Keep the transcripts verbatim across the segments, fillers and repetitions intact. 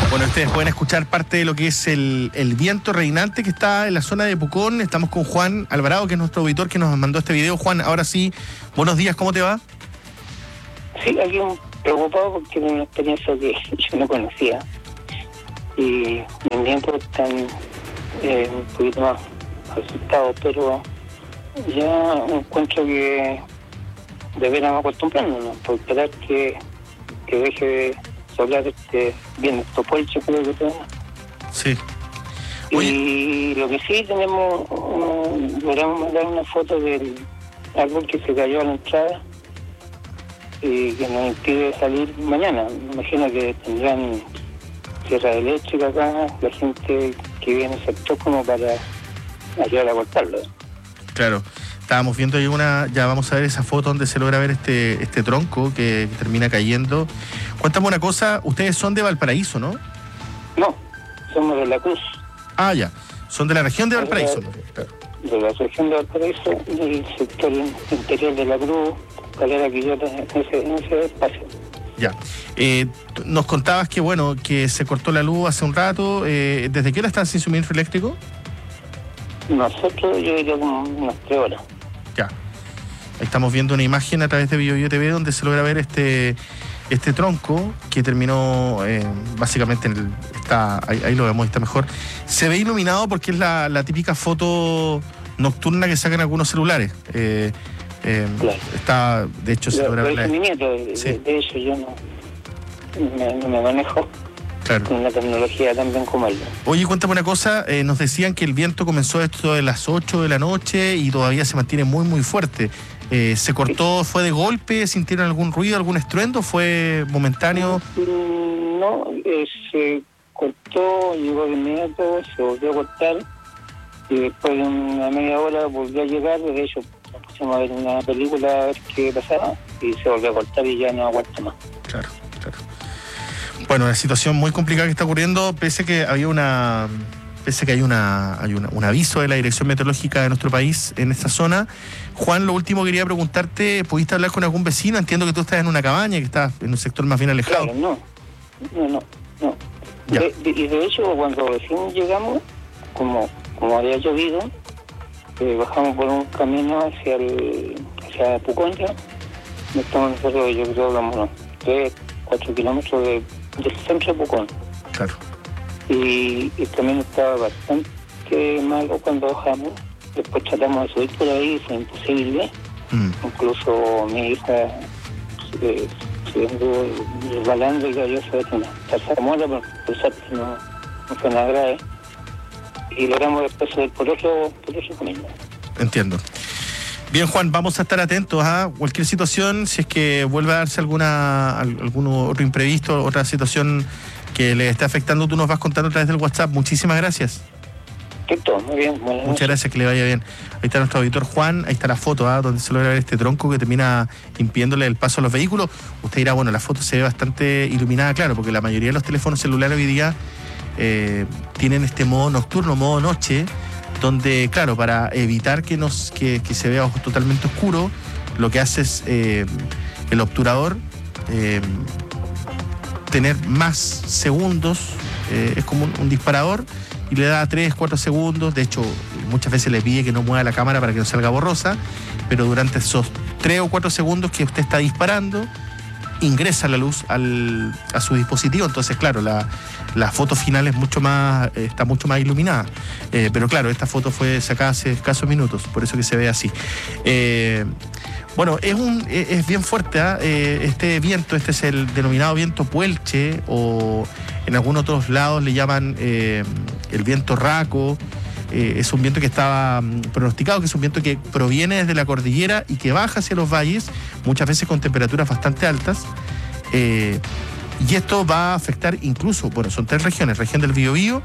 Bueno, ustedes pueden escuchar parte de lo que es el, el viento reinante que está en la zona de Pucón. Estamos con Juan Alvarado, que es nuestro auditor que nos mandó este video. Juan, ahora sí, buenos días, ¿cómo te va? Sí, aquí un preocupado porque era una experiencia que yo no conocía. Y mis miembros están eh, un poquito más asustados, pero ya encuentro que deberíamos acostumbrarnos, por esperar que, que deje de hablar este bien esto polcho, creo que tenemos. Sí. Oye. Y lo que sí tenemos, um, logramos mandar una foto del árbol que se cayó a la entrada y que nos impide salir mañana. Me imagino que tendrán sierra eléctrica acá, la gente que viene en el sector como para ayudar a cortarlo. Claro. Estábamos viendo ahí una, ya vamos a ver esa foto donde se logra ver este, este tronco que, que termina cayendo. Cuéntame una cosa, ustedes son de Valparaíso, ¿no? No, somos de La Cruz. Ah, ya, son de la región de Valparaíso. De, de la región de Valparaíso, del sector interior de La Cruz, Calera Quillota, en ese, en ese espacio. Ya, eh, nos contabas que bueno, que se cortó la luz hace un rato, eh, ¿desde qué hora están sin suministro eléctrico? Nosotros, yo diría como unas tres horas. Ya. Estamos viendo una imagen a través de BioBio T V donde se logra ver este este tronco que terminó eh, básicamente en el, está ahí, ahí lo vemos, está mejor. Se ve iluminado porque es la, la típica foto nocturna que sacan algunos celulares. Eh, eh, claro. Está, de hecho, se logra ver. La... mi nieto, de, sí. de eso yo no me, no me manejo. Claro. Con una tecnología tan bien como él. Oye, cuéntame una cosa, eh, nos decían que el viento comenzó esto de las ocho de la noche y todavía se mantiene muy, muy fuerte. Eh, ¿Se cortó, fue de golpe? ¿Sintieron algún ruido, algún estruendo? ¿Fue momentáneo? No, eh, se cortó, llegó de inmediato, se volvió a cortar y después de una media hora volvió a llegar. De hecho, nos pusimos a ver una película a ver qué pasaba y se volvió a cortar y ya no aguanta más. Claro, claro. Bueno, una situación muy complicada que está ocurriendo, pese a que había una, pese a que hay una, hay una, un aviso de la Dirección Meteorológica de nuestro país en esta zona. Juan, lo último quería preguntarte, ¿pudiste hablar con algún vecino? Entiendo que tú estás en una cabaña, que estás en un sector más bien alejado. Claro, no, no, no, no. De, de, y de hecho, cuando recién llegamos, como, como había llovido, eh, bajamos por un camino hacia el, hacia Pucón, ya. Estamos nosotros, yo creo, como unos tres, cuatro kilómetros de del centro de Pucón. Claro. Y, y también estaba bastante malo cuando bajamos. Después tratamos de subir por ahí, fue imposible. Mm. Incluso mi hija se, se anduvo resbalando y cayó sobre una zarzamora, pero por suerte no, no fue nada grave. Y logramos después subir por otro, por otro camino. Entiendo. Bien, Juan, vamos a estar atentos a cualquier situación, si es que vuelve a darse alguna algún otro imprevisto, otra situación que le esté afectando, tú nos vas contando a través del WhatsApp. Muchísimas gracias. Perfecto, muy bien. Buenas Muchas noches. Gracias, que le vaya bien. Ahí está nuestro auditor Juan, ahí está la foto, ¿eh? Donde se logra ver este tronco que termina impidiéndole el paso a los vehículos. Usted dirá, bueno, la foto se ve bastante iluminada, claro, porque la mayoría de los teléfonos celulares hoy día eh, tienen este modo nocturno, modo noche, donde, claro, para evitar que, nos, que, que se vea totalmente oscuro, lo que hace es eh, el obturador eh, tener más segundos, eh, es como un, un disparador, y le da tres, cuatro segundos. De hecho, muchas veces le pide que no mueva la cámara para que no salga borrosa, pero durante esos tres o cuatro segundos que usted está disparando, ingresa la luz al, a su dispositivo. Entonces, claro, la, la foto final es mucho más, está mucho más iluminada. Eh, pero claro, esta foto fue sacada hace escasos minutos, por eso que se ve así. Eh, bueno, es un es bien fuerte, ¿eh? Eh, este viento, este es el denominado viento puelche, o en algunos otros lados le llaman eh, el viento raco. Eh, es un viento que estaba um, pronosticado, que es un viento que proviene desde la cordillera y que baja hacia los valles, muchas veces con temperaturas bastante altas. Eh, y esto va a afectar incluso, bueno, son tres regiones, región del Biobío.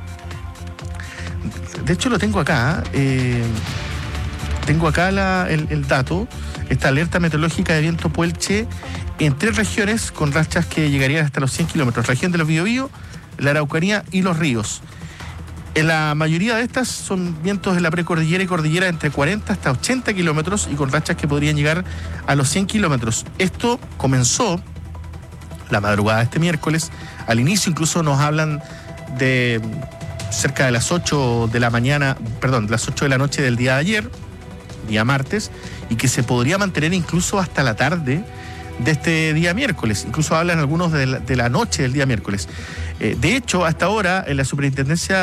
De hecho lo tengo acá, eh, tengo acá la, el, el dato, esta alerta meteorológica de viento puelche en tres regiones con rachas que llegarían hasta los cien kilómetros, región del Biobío, la Araucanía y los ríos. En la mayoría de estas son vientos de la precordillera y cordillera entre cuarenta hasta ochenta kilómetros y con rachas que podrían llegar a los cien kilómetros. Esto comenzó la madrugada de este miércoles. Al inicio incluso nos hablan de cerca de las ocho de la mañana, perdón, de las ocho de la noche del día de ayer, día martes, y que se podría mantener incluso hasta la tarde de este día miércoles. Incluso hablan algunos de la, de la noche del día miércoles. Eh, de hecho, hasta ahora en la superintendencia